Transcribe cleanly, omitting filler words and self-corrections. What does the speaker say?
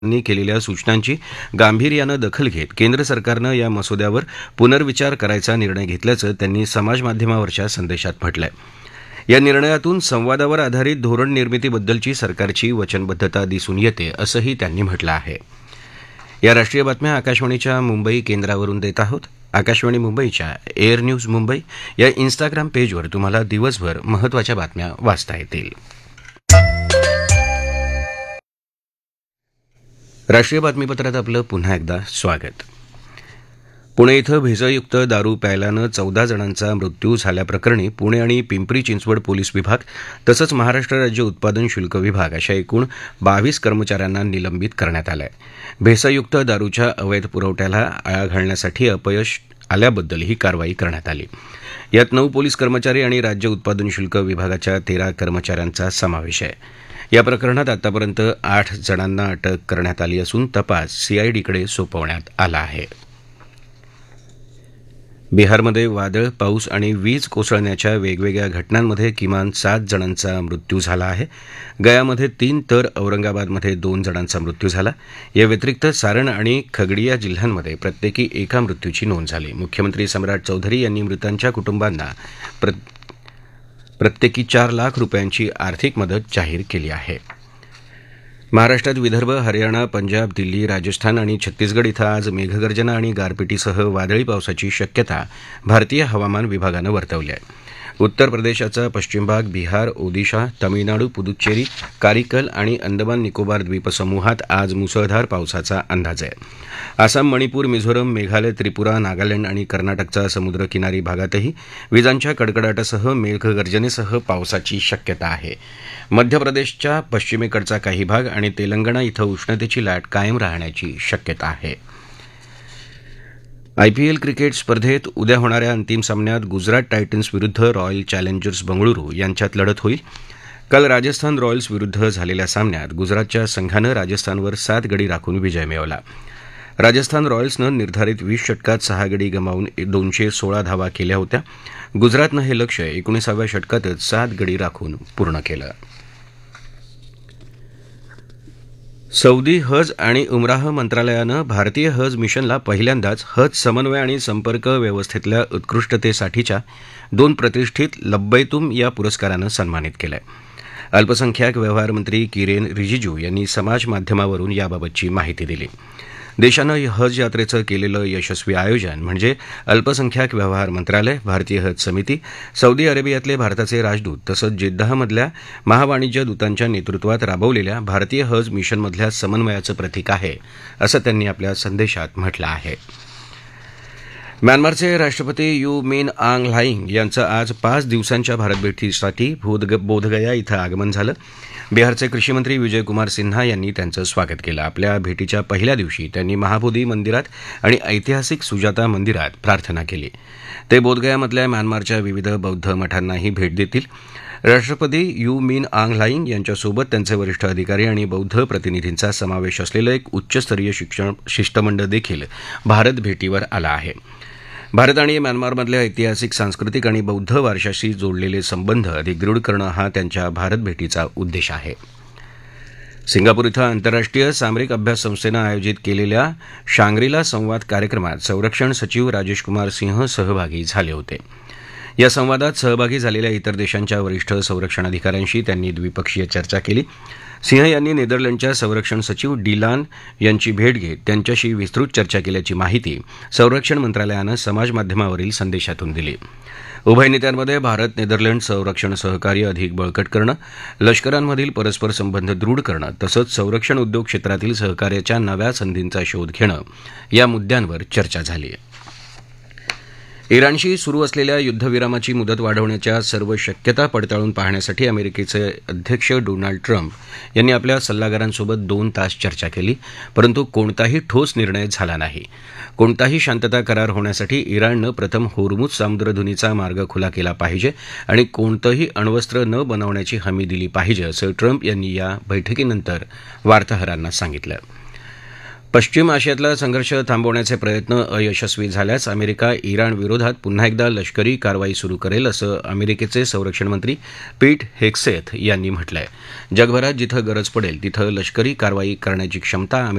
यांनी केलेल्या सूचनांची गांभीर्यानं दखल घेत केंद्र सरकारनं या मसुद्यावर पुनर्विचार करायचा निर्णय घेतल्याचं त्यांनी समाजमाध्यमावरच्या संदेशात म्हटलंय. या निर्णयातून संवादावर आधारित धोरण निर्मितीबद्दलची सरकारची वचनबद्धता दिसून येते असंही त्यांनी म्हटलं आहे. या राष्ट्रीय बातम्या आकाशवाणीच्या मुंबई केंद्रावरून देत आहोत. आकाशवाणी मुंबईच्या एअर न्यूज मुंबई या इन्स्टाग्राम पेजवर तुम्हाला दिवसभर महत्त्वाच्या बातम्या वाचता येतील. राष्ट्रीय बातमीपत्रात आपलं पुन्हा एकदा स्वागत. पुणे इथं भेसळयुक्त दारू प्यायल्यानं 14 जणांचा मृत्यू झाल्याप्रकरणी पुणे आणि पिंपरी चिंचवड पोलीस विभाग तसंच महाराष्ट्र राज्य उत्पादन शुल्क विभाग अशा एकूण 22 कर्मचाऱ्यांना निलंबित करण्यात आलं आहे. भेसळयुक्त दारूच्या अवैध पुरवठ्याला आळा घालण्यासाठी अपयश आल्याबद्दल ही कारवाई करण्यात आली. यात 9 पोलीस कर्मचारी आणि राज्य उत्पादन शुल्क विभागाच्या 13 कर्मचाऱ्यांचा समावेश आहे. या प्रकरणात आतापर्यंत 8 जणांना अटक करण्यात आली असून तपास सीआयडीकडे सोपवण्यात आला आहे. बिहारमध्ये वादळ, पाऊस आणि वीज कोसळण्याच्या वेगवेगळ्या घटनांमध्ये किमान 7 जणांचा मृत्यू झाला आहे. गयामध्ये 3 तर औरंगाबादमध्ये 2 जणांचा मृत्यू झाला. या व्यतिरिक्त सारण आणि खगडिया जिल्ह्यांमध्ये प्रत्येकी एका मृत्यूची नोंद झाली. मुख्यमंत्री सम्राट चौधरी यांनी मृतांच्या कुटुंबांना प्रत्येकी 4 लाख रुपयांची आर्थिक मदत जाहीर केली आहे. महाराष्ट्रात विदर्भ, हरियाणा, पंजाब, दिल्ली, राजस्थान आणि छत्तीसगड इथं आज मेघगर्जना आणि गारपिटीसह वादळी पावसाची शक्यता भारतीय हवामान विभागानं वर्तवली आहे. उत्तर प्रदेशाचा पश्चिम भाग, बिहार, ओदिशा, तमिळनाडू, पुदुच्चेरी, कारिकल आणि अंदमान निकोबार द्वीपसमूहात आज मुसळधार पावसाचा अंदाज आहे. आसाम, मणिपूर, मिझोरम, मेघालय, त्रिपुरा, नागालँड आणि कर्नाटकचा समुद्रकिनारी भागातही विजांच्या कडकडाटासह मेघगर्जनेसह पावसाची शक्यता आहे. मध्य प्रदेशच्या पश्चिमेकडचा काही भाग आणि तेलंगणा इथं उष्णतेची लाट कायम राहण्याची शक्यता आहे. आयपीएल क्रिकेट स्पर्धेत उद्या होणाऱ्या अंतिम सामन्यात गुजरात टायटन्स विरुद्ध रॉयल चॅलेंजर्स बंगळुरू यांच्यात लढत होईल. काल राजस्थान रॉयल्स विरुद्ध झालेल्या सामन्यात गुजरातच्या संघानं राजस्थानवर 7 गडी राखून विजय मिळवला. राजस्थान रॉयल्सनं निर्धारित 20 षटकात 6 गडी गमावून 216 धावा केल्या होत्या. गुजरातनं हे लक्ष्य 19व्या षटकातच 7 गडी राखून पूर्ण केलं. सौदी हज आणि उमराह मंत्रालयानं भारतीय हज मिशनला पहिल्यांदाच हज समन्वय आणि संपर्क व्यवस्थेतल्या उत्कृष्टतेसाठीच्या 2 प्रतिष्ठित लब्बैतुम या पुरस्कारानं सन्मानित केलं आहे. अल्पसंख्याक व्यवहार मंत्री किरेन रिजिजू यांनी समाज माध्यमावरून याबाबतची माहिती दिली. देशानं हज यात्रेचं केलेलं यशस्वी आयोजन म्हणजे अल्पसंख्याक व्यवहार मंत्रालय, भारतीय हज समिती, सौदी अरेबियातले भारताचे राजदूत तसंच जेद्दाहमधल्या महावाणिज्य दूतांच्या नेतृत्वात राबवलेल्या भारतीय हज मिशनमधल्या समन्वयाचं प्रतीक आहे असं त्यांनी आपल्या संदेशात म्हटलं आहे. म्यानमारचे राष्ट्रपती यू मिन आंग ल्हाईंग यांचं आज 5 दिवसांच्या भारत भेटीसाठी बोधगया इथं आगमन झालं. बिहारचे कृषीमंत्री विजयकुमार सिन्हा यांनी त्यांचं स्वागत केलं. आपल्या भेटीच्या पहिल्या दिवशी त्यांनी महाबोधी मंदिरात आणि ऐतिहासिक सुजाता मंदिरात प्रार्थना केली. ते बोधगयामधल्या म्यानमारच्या विविध बौद्ध मठांनाही भेट देतील. राष्ट्रपती यू मिन आंग ल्हाईंग यांच्यासोबत त्यांचे वरिष्ठ अधिकारी आणि बौद्ध प्रतिनिधींचा समावेश असलेलं एक उच्चस्तरीय शिष्टमंडळ देखील भारत भेटीवर आलं आहे. भारत आणि म्यानमारमधल्या ऐतिहासिक, सांस्कृतिक आणि बौद्ध वारशाशी जोडलेले संबंध अधिक दृढ करणं हा त्यांच्या भारत भेटीचा उद्देश आहे. सिंगापूर इथं आंतरराष्ट्रीय सामरिक अभ्यास संस्थेनं आयोजित केलेल्या शांग्रीला संवाद कार्यक्रमात संरक्षण सचिव राजेश कुमार सिंह सहभागी झाले होते. या संवादात सहभागी झालेल्या इतर देशांच्या वरिष्ठ संरक्षण अधिकाऱ्यांशी त्यांनी द्विपक्षीय चर्चा केली. सिंह यांनी नेदरलँडच्या संरक्षण सचिव डिलान यांची भेट घेत त्यांच्याशी विस्तृत चर्चा केल्याची माहिती संरक्षण मंत्रालयानं समाजमाध्यमावरील संदेशातून दिली. उभय नेत्यांमध्ये भारत नेदरलँड संरक्षण सहकार्य अधिक बळकट करणं, लष्करांमधील परस्पर संबंध दृढ करणं तसंच संरक्षण उद्योग क्षेत्रातील सहकार्याच्या नव्या संधींचा शोध घेणं या मुद्द्यांवर चर्चा झाली. इराणशी सुरू असलेल्या युद्धविरामाची मुदत वाढवण्याच्या सर्व शक्यता पडताळून पाहण्यासाठी अमेरिकेचे अध्यक्ष डोनाल्ड ट्रम्प यांनी आपल्या सल्लागारांसोबत 2 तास चर्चा केली, परंतु कोणताही ठोस निर्णय झाला नाही. कोणताही शांतता करार होण्यासाठी इराणनं प्रथम होर्मुझ सामुद्रधुनीचा मार्ग खुला केला पाहिजे आणि कोणतंही अण्वस्त्र न बनवण्याची हमी दिली पाहिजे असं ट्रम्प यांनी या बैठकीनंतर वार्ताहरांना सांगितलं. पश्चिम आशियातला संघर्ष थांबवण्याचे प्रयत्न अयशस्वी झाल्यास अमेरिका इराण विरोधात पुन्हा एकदा लष्करी कारवाई सुरू करेल असं अमेरिकेचे संरक्षण मंत्री पीट हेग्सेथ यांनी म्हटलंय. जगभरात जिथं गरज पडेल तिथं लष्करी कारवाई करण्याची क्षमता